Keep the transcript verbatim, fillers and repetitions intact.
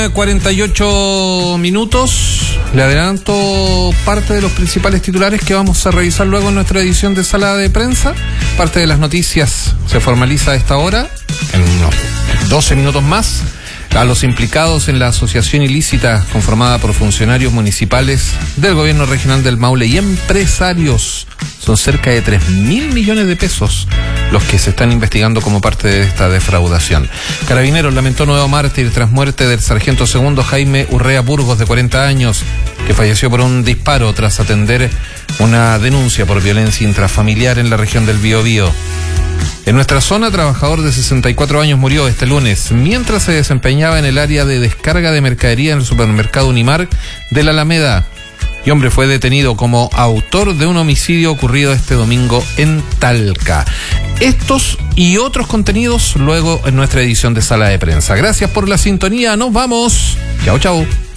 con cuarenta y ocho minutos. Le adelanto parte de los principales titulares que vamos a revisar luego en nuestra edición de Sala de Prensa. Parte de las noticias se formaliza a esta hora, en unos doce minutos más. A los implicados en la asociación ilícita conformada por funcionarios municipales del gobierno regional del Maule y empresarios. Son cerca de tres mil millones de pesos los que se están investigando como parte de esta defraudación. Carabineros lamentó nuevo mártir tras muerte del sargento segundo Jaime Urrea Burgos, de cuarenta años, que falleció por un disparo tras atender una denuncia por violencia intrafamiliar en la región del Biobío. En nuestra zona, trabajador de sesenta y cuatro años murió este lunes mientras se desempeñaba en el área de descarga de mercadería en el supermercado Unimark de la Alameda. Y hombre fue detenido como autor de un homicidio ocurrido este domingo en Talca. Estos y otros contenidos luego en nuestra edición de Sala de Prensa. Gracias por la sintonía. Nos vamos. Chao, chao.